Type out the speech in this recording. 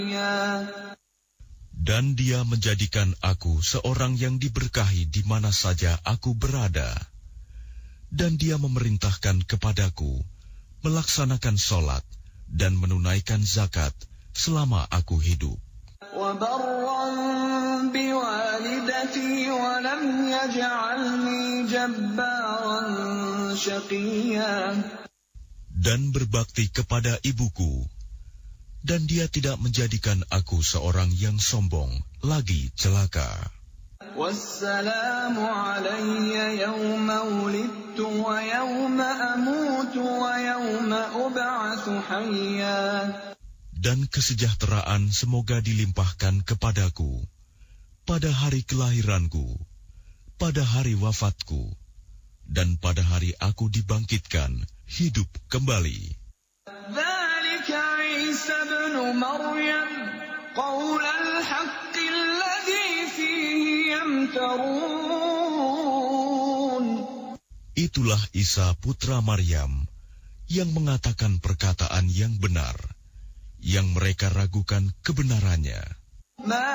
Dan Dia menjadikan aku seorang yang diberkahi di mana saja aku berada. Dan Dia memerintahkan kepadaku melaksanakan sholat dan menunaikan zakat selama aku hidup. Dan berbakti kepada ibuku, dan Dia tidak menjadikan aku seorang yang sombong, lagi celaka. Wassalamu alayya yawma wulidtu wa yawma amutu wa yawma ub'atsu hayya. Dan kesejahteraan semoga dilimpahkan kepadaku pada hari kelahiranku, pada hari wafatku, dan pada hari aku dibangkitkan hidup kembali. Dzalika Isa ibnu Maryam qaulal haqqil ladzi fihi yamtarun. Itulah Isa putra Maryam yang mengatakan perkataan yang benar, yang mereka ragukan kebenarannya.